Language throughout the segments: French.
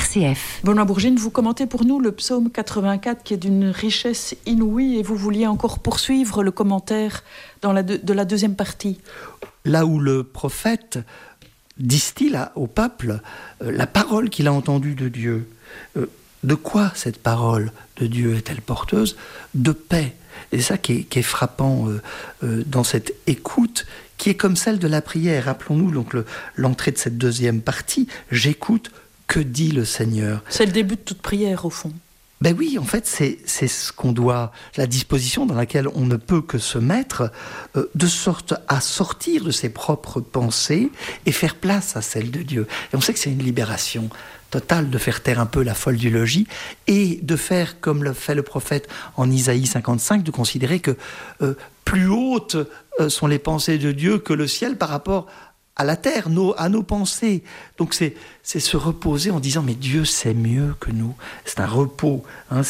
RCF. Benoît Bourgine, vous commentez pour nous le psaume 84 qui est d'une richesse inouïe et vous vouliez encore poursuivre le commentaire de la deuxième partie. Là où le prophète distille au peuple la parole qu'il a entendue de Dieu. De quoi cette parole de Dieu est-elle porteuse ? De paix. Et c'est ça qui est frappant dans cette écoute, qui est comme celle de la prière. Rappelons-nous donc l'entrée de cette deuxième partie. J'écoute, que dit le Seigneur ? C'est le début de toute prière au fond. Ben oui, en fait, c'est ce qu'on doit, la disposition dans laquelle on ne peut que se mettre, de sorte à sortir de ses propres pensées et faire place à celle de Dieu. Et on sait que c'est une libération totale de faire taire un peu la folle du logis et de faire, comme le fait le prophète en Isaïe 55, de considérer que plus hautes sont les pensées de Dieu que le ciel par rapport à la terre, à nos pensées. Donc c'est se reposer en disant mais Dieu sait mieux que nous. C'est un repos.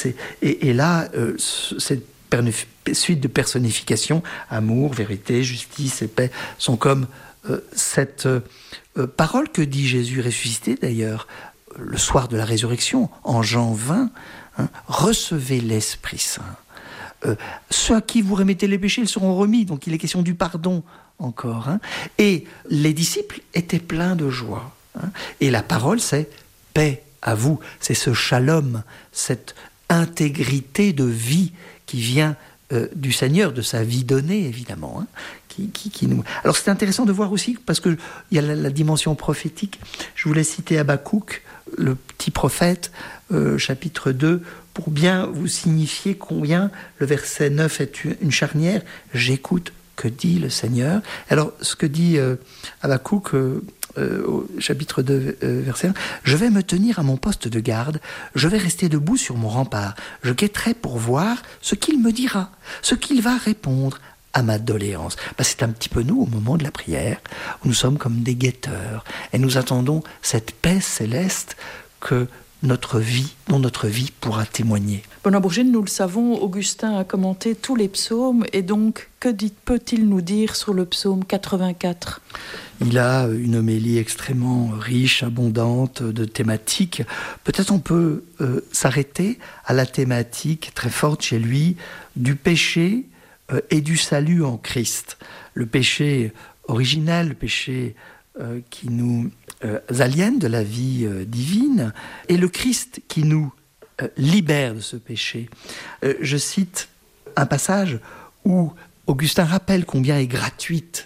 Et là, cette suite de personnification, amour, vérité, justice et paix, sont comme cette parole que dit Jésus ressuscité d'ailleurs, le soir de la résurrection, en Jean 20, recevez l'Esprit Saint. Ceux à qui vous remettez les péchés, ils seront remis. Donc il est question du pardon encore. Et les disciples étaient pleins de joie. Et la parole, c'est paix à vous. C'est ce shalom, cette intégrité de vie qui vient du Seigneur, de sa vie donnée, évidemment. Qui nous... Alors c'est intéressant de voir aussi, parce qu'il y a la dimension prophétique. Je voulais citer Habakkuk, le petit prophète, chapitre 2, pour bien vous signifier combien le verset 9 est une charnière. J'écoute, que dit le Seigneur. Alors, ce que dit Habakkuk au chapitre 2, verset 1, « Je vais me tenir à mon poste de garde, je vais rester debout sur mon rempart, je guetterai pour voir ce qu'il me dira, ce qu'il va répondre à ma doléance. » C'est un petit peu nous, au moment de la prière, où nous sommes comme des guetteurs, et nous attendons cette paix céleste dont notre vie pourra témoigner. Benoît Bourgine, nous le savons, Augustin a commenté tous les psaumes, et donc, peut-il nous dire sur le psaume 84 ? Il a une homélie extrêmement riche, abondante de thématiques. Peut-être on peut s'arrêter à la thématique très forte chez lui du péché et du salut en Christ. Le péché originel, le péché qui nous aliène de la vie divine, et le Christ qui nous libère de ce péché. Je cite un passage où Augustin rappelle combien est gratuite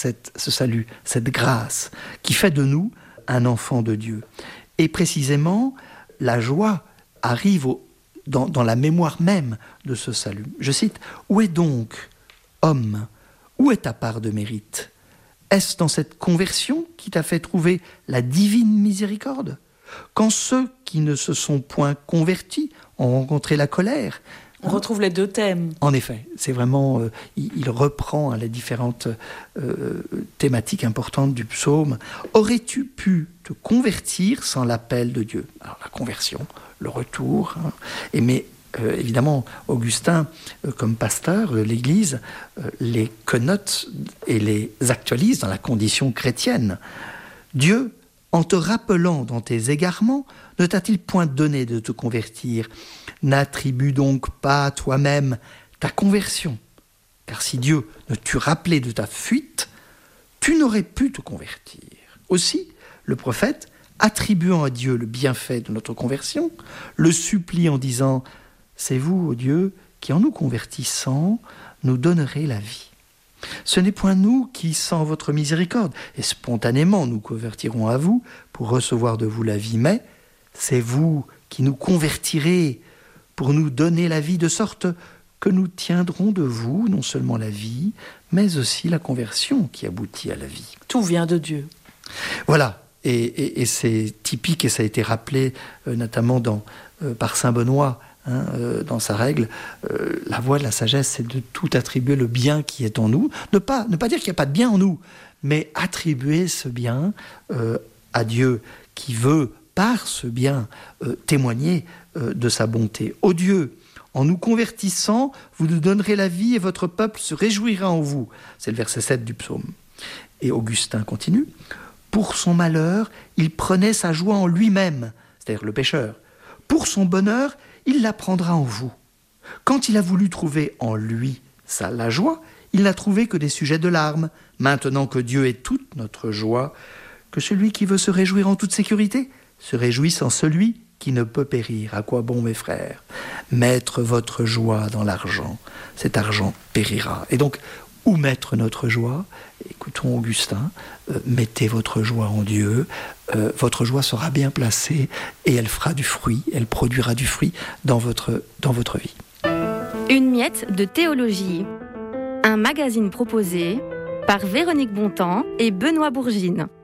ce salut, cette grâce qui fait de nous un enfant de Dieu. Et précisément, la joie arrive dans la mémoire même de ce salut. Je cite, « Où est donc, homme, où est ta part de mérite ? Est-ce dans cette conversion qui t'a fait trouver la divine miséricorde ? Quand ceux qui ne se sont point convertis ont rencontré la colère. » On retrouve les deux thèmes. En effet, c'est vraiment, il reprend les différentes thématiques importantes du psaume. Aurais-tu pu te convertir sans l'appel de Dieu ? Alors la conversion, le retour, mais évidemment, Augustin, comme pasteur de l'Église, les connote et les actualise dans la condition chrétienne. Dieu, en te rappelant dans tes égarements, ne t'a-t-il point donné de te convertir ? N'attribue donc pas à toi-même ta conversion. Car si Dieu ne t'eût rappelé de ta fuite, tu n'aurais pu te convertir. Aussi, le prophète, attribuant à Dieu le bienfait de notre conversion, le supplie en disant « C'est vous, ô Dieu, qui en nous convertissant, nous donnerez la vie. Ce n'est point nous qui, sans votre miséricorde, et spontanément nous convertirons à vous pour recevoir de vous la vie, mais c'est vous qui nous convertirez pour nous donner la vie, de sorte que nous tiendrons de vous non seulement la vie, mais aussi la conversion qui aboutit à la vie. » Tout vient de Dieu. Voilà, et c'est typique, et ça a été rappelé notamment par saint Benoît, dans sa règle, la voie de la sagesse, c'est de tout attribuer le bien qui est en nous. Ne pas dire qu'il n'y a pas de bien en nous, mais attribuer ce bien à Dieu qui veut, par ce bien, témoigner de sa bonté. Ô Dieu, en nous convertissant, vous nous donnerez la vie et votre peuple se réjouira en vous. C'est le verset 7 du psaume. Et Augustin continue. Pour son malheur, il prenait sa joie en lui-même. c'est-à-dire le pécheur. Pour son bonheur, il la prendra en vous. Quand il a voulu trouver en lui la joie, il n'a trouvé que des sujets de larmes. Maintenant que Dieu est toute notre joie, que celui qui veut se réjouir en toute sécurité se réjouisse en celui qui ne peut périr. À quoi bon, mes frères, mettre votre joie dans l'argent? Cet argent périra. Et donc, où mettre notre joie? Écoutons Augustin, mettez votre joie en Dieu, votre joie sera bien placée et elle fera du fruit, elle produira du fruit dans votre vie. Une miette de théologie, un magazine proposé par Véronique Bontemps et Benoît Bourgine.